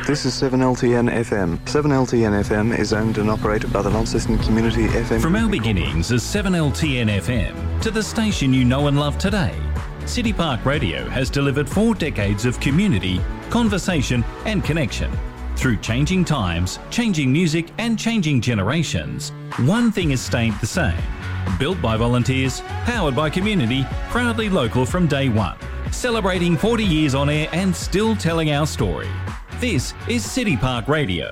This is 7LTN FM. 7LTN FM is owned and operated by the Launceston Community FM. From our beginnings as 7LTN FM to the station you know and love today, City Park Radio has delivered 4 decades of community, conversation and connection. Through changing times, changing music and changing generations, one thing has stayed the same. Built by volunteers, powered by community, proudly local from day one. Celebrating 40 years on air and still telling our story. This is City Park Radio.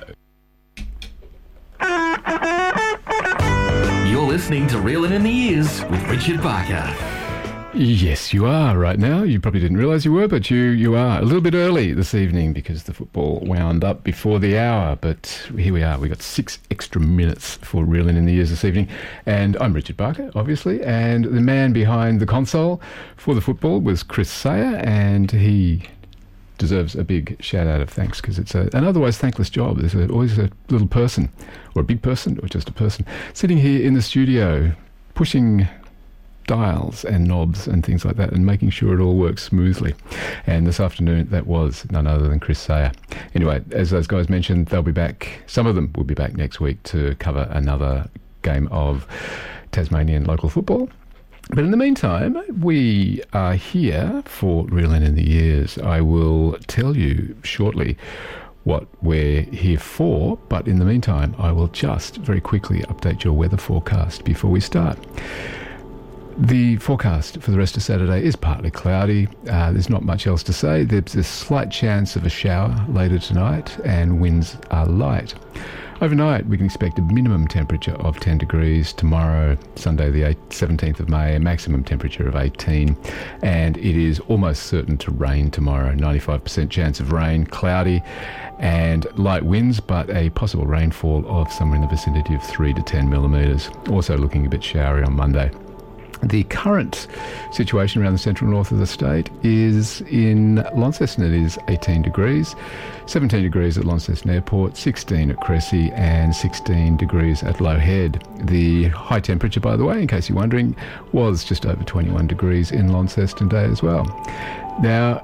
You're listening to Reelin' in the Ears with Richard Barker. Yes, you are right now. You probably didn't realise you were, but you are. A little bit early this evening because the football wound up before the hour. But here we are. We've got 6 extra minutes for Reelin' in the Ears this evening. And I'm Richard Barker, obviously. And the man behind the console for the football was Chris Sayer. And he deserves a big shout-out of thanks because it's an otherwise thankless job. There's always a little person, or a big person, or just a person, sitting here in the studio, pushing dials and knobs and things like that and making sure it all works smoothly. And this afternoon that was none other than Chris Sayer. Anyway, as those guys mentioned, they'll be back, some of them will be back next week to cover another game of Tasmanian local football. But in the meantime, we are here for Reelin' in the Ears. I will tell you shortly what we're here for, but in the meantime I will just very quickly update your weather forecast before we start. The forecast for the rest of Saturday is partly cloudy. There's not much else to say. There's a slight chance of a shower later tonight and winds are light. Overnight, we can expect a minimum temperature of 10 degrees. Tomorrow, Sunday the 17th of May, a maximum temperature of 18. And it is almost certain to rain tomorrow. 95% chance of rain, cloudy and light winds, but a possible rainfall of somewhere in the vicinity of 3 to 10 millimetres. Also looking a bit showery on Monday. The current situation around the central north of the state is in Launceston. It is 18 degrees, 17 degrees at Launceston Airport, 16 at Cressy and 16 degrees at Low Head. The high temperature, by the way, in case you're wondering, was just over 21 degrees in Launceston Day as well. Now,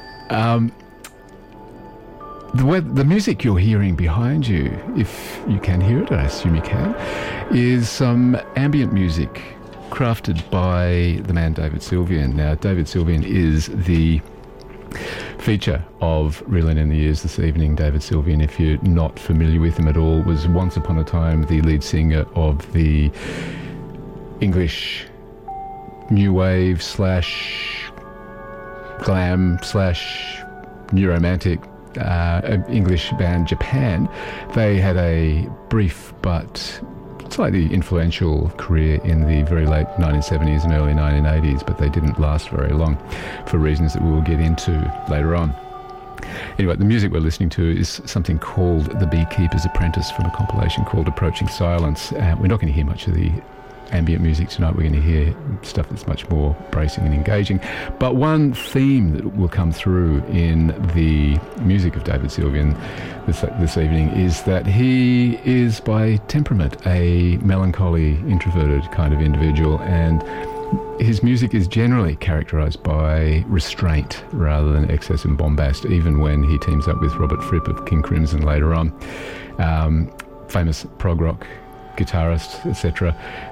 the music you're hearing behind you, if you can hear it, I assume you can, is some ambient music crafted by the man David Sylvian. Now, David Sylvian is the feature of Reelin' in the Ears this evening. David Sylvian, if you're not familiar with him at all, was once upon a time the lead singer of the English new wave / glam / new romantic English band Japan. They had a brief but slightly influential career in the very late 1970s and early 1980s, but they didn't last very long for reasons that we will get into later on. Anyway, the music we're listening to is something called The Beekeeper's Apprentice from a compilation called Approaching Silence. We're not going to hear much of the ambient music tonight. We're going to hear stuff that's much more bracing and engaging. But one theme that will come through in the music of David Sylvian this evening is that he is by temperament a melancholy, introverted kind of individual, and his music is generally characterised by restraint rather than excess and bombast, even when he teams up with Robert Fripp of King Crimson later on. Famous prog rock guitarist, etc.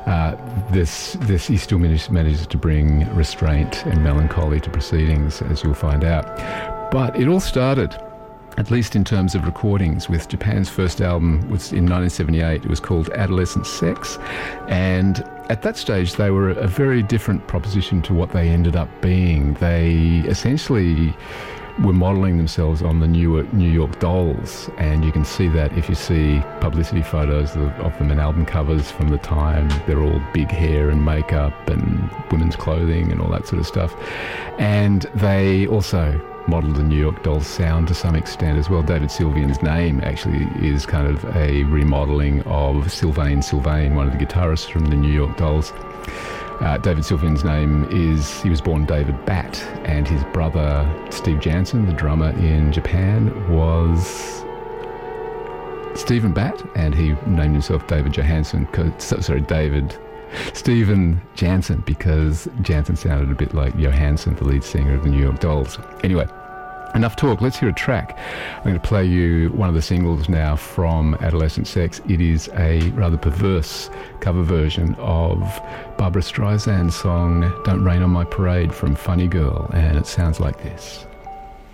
He still manages to bring restraint and melancholy to proceedings, as you'll find out. But it all started, at least in terms of recordings, with Japan's first album was in 1978. It was called Adolescent Sex, and at that stage they were a very different proposition to what they ended up being. They essentially were modelling themselves on the New York Dolls, and you can see that if you see publicity photos of them and album covers from the time. They're all big hair and makeup and women's clothing and all that sort of stuff. And they also modelled the New York Dolls sound to some extent as well. David Sylvian's name actually is kind of a remodelling of Sylvain Sylvain, one of the guitarists from the New York Dolls. David Sylvian's name he was born David Batt, and his brother Steve Jansen, the drummer in Japan, was Stephen Batt, and he named himself David Stephen Jansen, because Jansen sounded a bit like Johansson, the lead singer of the New York Dolls. Anyway, Enough talk, let's hear a track. I'm going to play you one of the singles now from Adolescent Sex. It is a rather perverse cover version of Barbra Streisand's song Don't Rain on My Parade from Funny Girl, and it sounds like this.